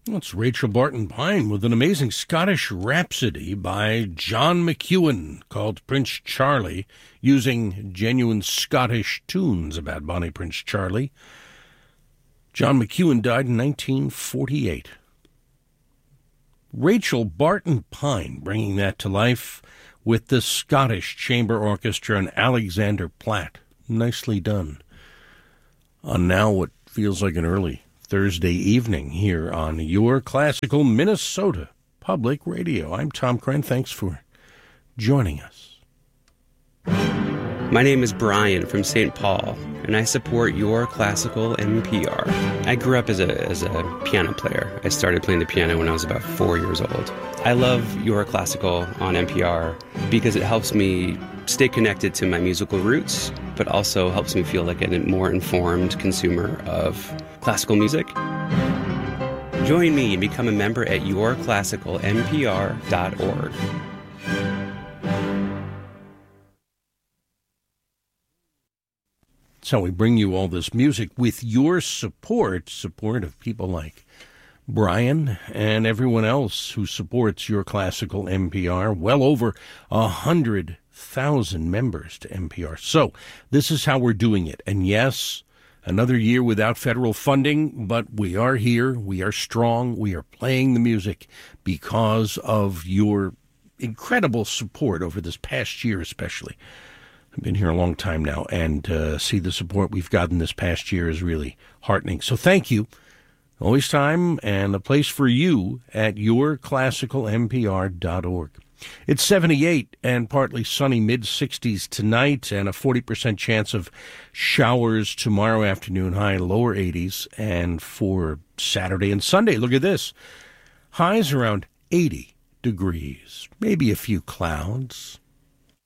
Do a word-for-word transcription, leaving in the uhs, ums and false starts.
It's Rachel Barton Pine with an amazing Scottish rhapsody by John McEuen called Prince Charlie, using genuine Scottish tunes about Bonnie Prince Charlie. John McEuen died in nineteen forty-eight. Rachel Barton Pine bringing that to life with the Scottish Chamber Orchestra and Alexander Platt. Nicely done. On now what feels like an early Thursday evening here on Your Classical Minnesota Public Radio. I'm Tom Kren. Thanks for joining us. My name is Brian from Saint Paul, and I support Your Classical N P R. I grew up as a as a piano player. I started playing the piano when I was about four years old. I love Your Classical on N P R because it helps me stay connected to my musical roots, but also helps me feel like a more informed consumer of classical music. Join me and become a member at your classical n p r dot org. So we bring you all this music with your support, support of people like Brian and everyone else who supports Your Classical N P R. Well over a hundred thousand members to N P R. So this is how we're doing it. And yes, another year without federal funding, but we are here. We are strong. We are playing the music because of your incredible support over this past year, especially. I've been here a long time now, and uh, see the support we've gotten this past year is really heartening. So thank you. Always time and a place for you at your classical n p r dot org. It's seventy-eight and partly sunny, mid-sixties tonight, and a forty percent chance of showers tomorrow afternoon, high lower eighties. And for Saturday and Sunday, look at this. Highs around eighty degrees, maybe a few clouds.